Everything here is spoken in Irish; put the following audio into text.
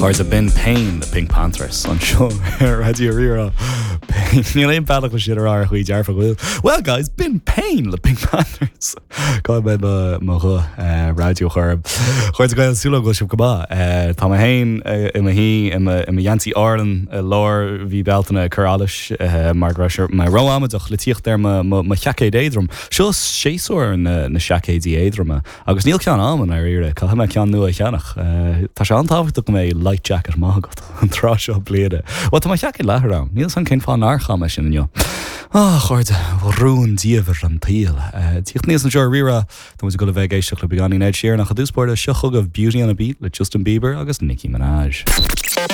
Chords a bin Pain the Pink Panthers on show Radio Rira. Níl éon bailach go siad ar chuí dearfa bhfuil. Well guys, bin Pain the Pink Panthers. Cá bed mo radio chorb. Chords a gael súla go sib go ba. Tá ma hain I ma hí I ma Yancy Arlen lor bhí beltana Corralish Mark Rusher my roamach le tíocht der ma cheacéid éadrom. Seo séasúir na cheacéid éadroma. Agus níl cean am ar ire, cá ha me cean nua cheannach. Tá sé antáhacht go mé light jacket mágat an trá seo bliada. Wa tá ma cheacéid lethir am. Níl san cén fá náchama sin inniu. Chord rún díomhar an tíal. Tíocht níos an seo rira, tá mu go le bheith éisteach le beganí Ed Sheeran nach a dúspóir a seochug of Beauty and a Beat le Justin Bieber agus Nicki Minaj.